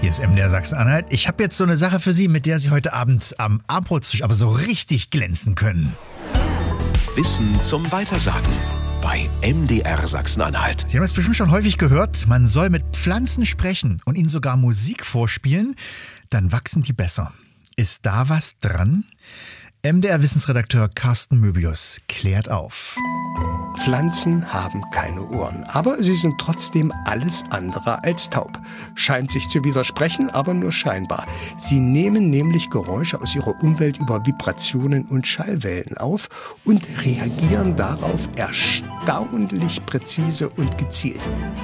Hier ist MDR Sachsen-Anhalt. Ich habe jetzt so eine Sache für Sie, mit der Sie heute Abend am Abendbrotstisch aber so richtig glänzen können. Wissen zum Weitersagen bei MDR Sachsen-Anhalt. Sie haben es bestimmt schon häufig gehört, man soll mit Pflanzen sprechen und ihnen sogar Musik vorspielen, dann wachsen die besser. Ist da was dran? MDR-Wissensredakteur Carsten Möbius klärt auf. Pflanzen haben keine Ohren, aber sie sind trotzdem alles andere als taub. Scheint sich zu widersprechen, aber nur scheinbar. Sie nehmen nämlich Geräusche aus ihrer Umwelt über Vibrationen und Schallwellen auf und reagieren darauf erstaunlich präzise und gezielt.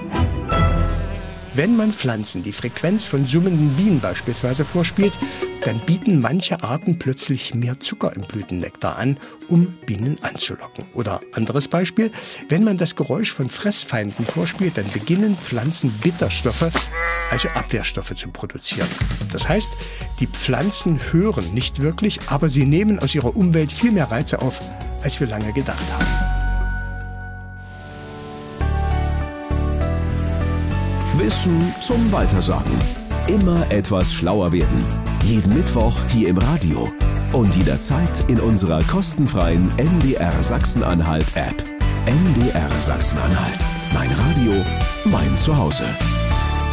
Wenn man Pflanzen die Frequenz von summenden Bienen beispielsweise vorspielt, dann bieten manche Arten plötzlich mehr Zucker im Blütennektar an, um Bienen anzulocken. Oder anderes Beispiel, wenn man das Geräusch von Fressfeinden vorspielt, dann beginnen Pflanzen Bitterstoffe, also Abwehrstoffe zu produzieren. Das heißt, die Pflanzen hören nicht wirklich, aber sie nehmen aus ihrer Umwelt viel mehr Reize auf, als wir lange gedacht haben. Wissen zum Weitersagen. Immer etwas schlauer werden. Jeden Mittwoch hier im Radio. Und jederzeit in unserer kostenfreien MDR Sachsen-Anhalt App. MDR Sachsen-Anhalt. Mein Radio, mein Zuhause.